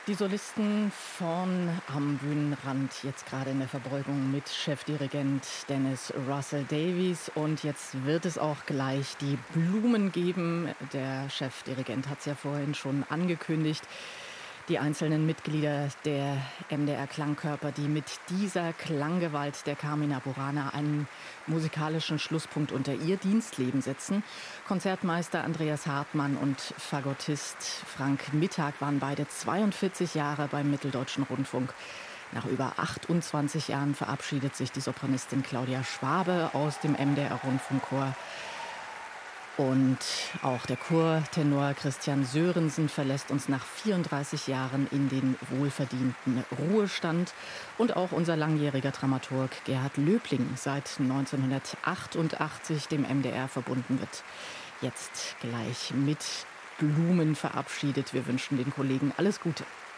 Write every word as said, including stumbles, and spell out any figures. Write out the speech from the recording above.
Die Solisten vorn am Bühnenrand, jetzt gerade in der Verbeugung mit Chefdirigent Dennis Russell Davies. Und jetzt wird es auch gleich die Blumen geben. Der Chefdirigent hat es ja vorhin schon angekündigt. Die einzelnen Mitglieder der M D R Klangkörper, die mit dieser Klanggewalt der Carmina Burana einen musikalischen Schlusspunkt unter ihr Dienstleben setzen. Konzertmeister Andreas Hartmann und Fagottist Frank Mittag waren beide zweiundvierzig Jahre beim Mitteldeutschen Rundfunk. Nach über achtundzwanzig Jahren verabschiedet sich die Sopranistin Claudia Schwabe aus dem M D R Rundfunkchor. Und auch der Chortenor Christian Sörensen verlässt uns nach vierunddreißig Jahren in den wohlverdienten Ruhestand. Und auch unser langjähriger Dramaturg Gerhard Löbling, seit neunzehnhundertachtundachtzig dem M D R verbunden wird, jetzt gleich mit Blumen verabschiedet. Wir wünschen den Kollegen alles Gute.